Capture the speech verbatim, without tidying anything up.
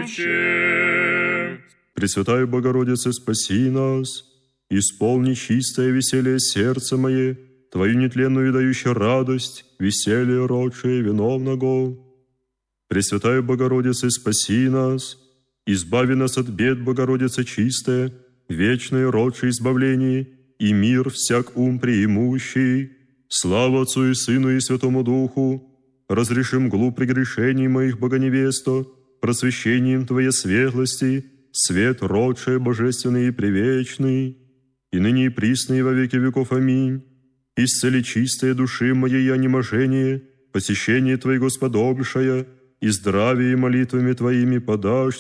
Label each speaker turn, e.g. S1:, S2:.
S1: немощи.
S2: Пресвятая Богородица, спаси нас, исполни чистое веселье сердце мое, Твою нетленную и дающую радость, веселье родшее виновного. Пресвятая Богородица, спаси нас, избави нас от бед, Богородица чистая, вечное родшее избавление, и мир всяк ум преимущий. Слава Отцу и Сыну и Святому Духу, разрешим глуп прегрешений моих, Богоневесто, просвещением Твоей светлости, свет родшее божественный и превечный, и ныне и присно и во веки веков. Аминь. Исцели чистые души моей онеможение, посещение Твоего сподобшая, и здравие молитвами Твоими подашь